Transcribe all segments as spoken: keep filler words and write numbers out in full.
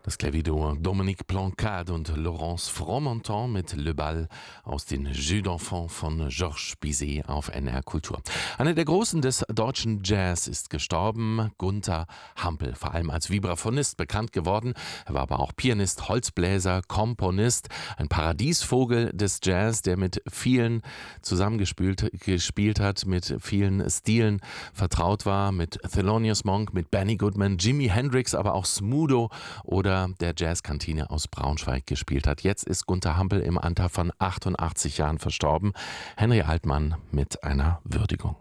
Das Clavier Dominique Plancade und Laurence Fromentin mit Le Bal aus den Jeux d'Enfants von Georges Bizet auf N R Kultur. Einer der Großen des deutschen Jazz ist gestorben, Gunther Hampel, vor allem als Vibraphonist bekannt geworden. Er war aber auch Pianist, Holzbläser, Komponist, ein Paradiesvogel des Jazz, der mit vielen zusammengespielt gespielt hat, mit vielen Stilen vertraut war, mit Thelonious Monk, mit Benny Goodman, Jimi Hendrix, aber auch Smudo oder der Jazzkantine aus Braunschweig gespielt hat. Jetzt ist Gunther Hampel im Alter von achtundachtzig Jahren verstorben. Henry Altmann mit einer Würdigung.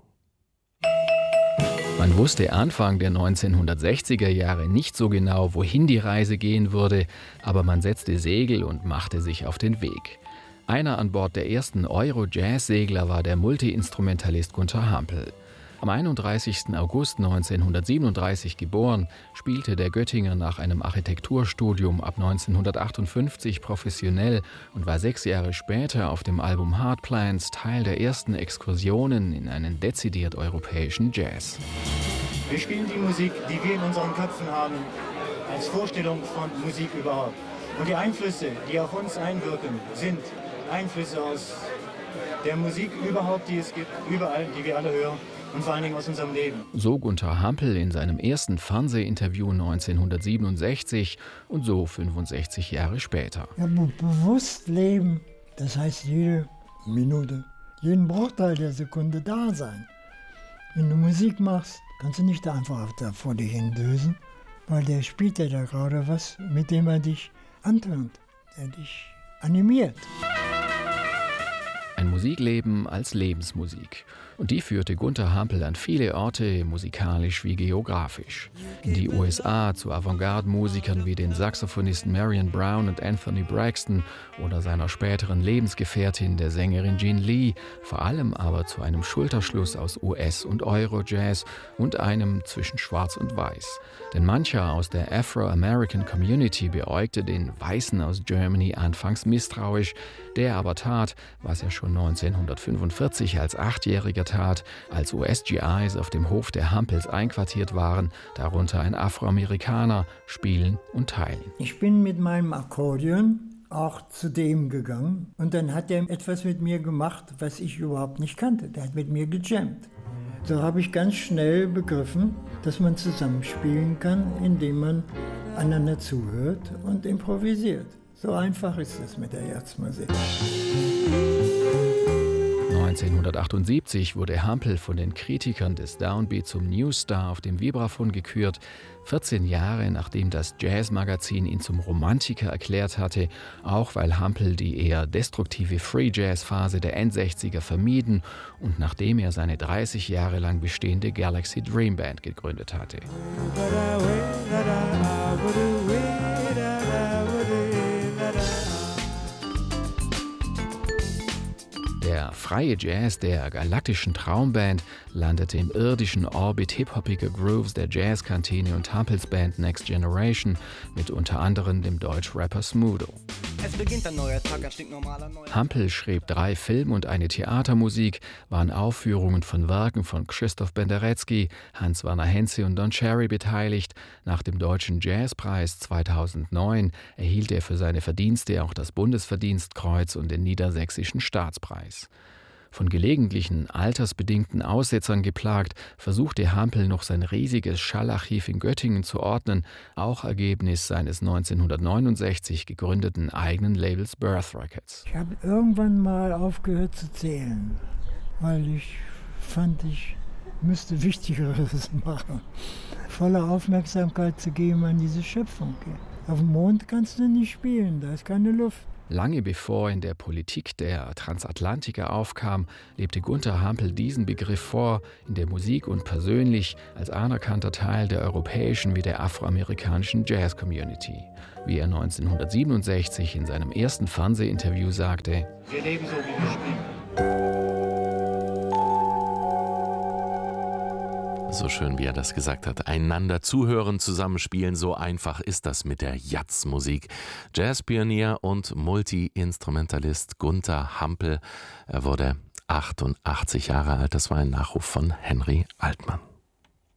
Man wusste Anfang der neunzehnhundertsechziger Jahre nicht so genau, wohin die Reise gehen würde, aber man setzte Segel und machte sich auf den Weg. Einer an Bord der ersten Euro-Jazz-Segler war der Multiinstrumentalist Gunther Hampel. Am einunddreißigsten August neunzehnhundertsiebenunddreißig geboren, spielte der Göttinger nach einem Architekturstudium ab neunzehnhundertachtundfünfzig professionell und war sechs Jahre später auf dem Album Hard Plans Teil der ersten Exkursionen in einen dezidiert europäischen Jazz. Wir spielen die Musik, die wir in unseren Köpfen haben, als Vorstellung von Musik überhaupt. Und die Einflüsse, die auf uns einwirken, sind Einflüsse aus der Musik überhaupt, die es gibt, überall, die wir alle hören. Und vor allen Dingen aus unserem Leben. So Gunther Hampel in seinem ersten Fernsehinterview neunzehnhundertsiebenundsechzig und so fünfundsechzig Jahre später. Ja, bewusst leben, das heißt jede Minute, jeden Bruchteil der Sekunde da sein. Wenn du Musik machst, kannst du nicht einfach da vor dich hindösen, weil der spielt ja da gerade was, mit dem er dich antörnt, der dich animiert. Ein Musikleben als Lebensmusik. Und die führte Gunther Hampel an viele Orte, musikalisch wie geografisch. In die U S A zu Avantgarde-Musikern wie den Saxophonisten Marion Brown und Anthony Braxton oder seiner späteren Lebensgefährtin, der Sängerin Gene Lee, vor allem aber zu einem Schulterschluss aus U S- und Euro-Jazz und einem zwischen Schwarz und Weiß. Denn mancher aus der Afro-American Community beäugte den Weißen aus Germany anfangs misstrauisch, der aber tat, was er schon neunzehnhundertfünfundvierzig als Achtjähriger tat, als U S G Is auf dem Hof der Hampels einquartiert waren, darunter ein Afroamerikaner, spielen und teilen. Ich bin mit meinem Akkordeon auch zu dem gegangen und dann hat er etwas mit mir gemacht, was ich überhaupt nicht kannte. Der hat mit mir gejammt. So habe ich ganz schnell begriffen, dass man zusammenspielen kann, indem man einander zuhört und improvisiert. So einfach ist das mit der Jazzmusik. neunzehnhundertachtundsiebzig wurde Hampel von den Kritikern des Downbeat zum Newstar auf dem Vibraphon gekürt, vierzehn Jahre nachdem das Jazzmagazin ihn zum Romantiker erklärt hatte, auch weil Hampel die eher destruktive Free-Jazz-Phase der Endsechziger vermieden und nachdem er seine dreißig Jahre lang bestehende Galaxy Dream Band gegründet hatte. Der freie Jazz der galaktischen Traumband landete im irdischen Orbit hip-hoppiger Grooves der Jazzkantine und Hampels Band Next Generation mit unter anderem dem Deutsch-Rapper Smudo. Es beginnt ein neuer Tag, ein stinknormaler neuer. Hampel schrieb drei Film- und eine Theatermusik, waren Aufführungen von Werken von Krzysztof Penderecki, Hans-Werner Henze und Don Cherry beteiligt. Nach dem Deutschen Jazzpreis zweitausendneun erhielt er für seine Verdienste auch das Bundesverdienstkreuz und den Niedersächsischen Staatspreis. Von gelegentlichen altersbedingten Aussetzern geplagt, versuchte Hampel noch sein riesiges Schallarchiv in Göttingen zu ordnen, auch Ergebnis seines neunzehnhundertneunundsechzig gegründeten eigenen Labels Birth Records. Ich habe irgendwann mal aufgehört zu zählen, weil ich fand, ich müsste Wichtigeres machen. Volle Aufmerksamkeit zu geben an diese Schöpfung. Auf dem Mond kannst du nicht spielen, da ist keine Luft. Lange bevor in der Politik der Transatlantiker aufkam, lebte Gunther Hampel diesen Begriff vor, in der Musik und persönlich als anerkannter Teil der europäischen wie der afroamerikanischen Jazz-Community. Wie er neunzehnhundertsiebenundsechzig in seinem ersten Fernsehinterview sagte: Wir leben so, wie wir spielen. So schön, wie er das gesagt hat. Einander zuhören, zusammenspielen, so einfach ist das mit der Jazzmusik. Jazzpionier und Multi-Instrumentalist Gunther Hampel. Er wurde achtundachtzig Jahre alt. Das war ein Nachruf von Henry Altmann.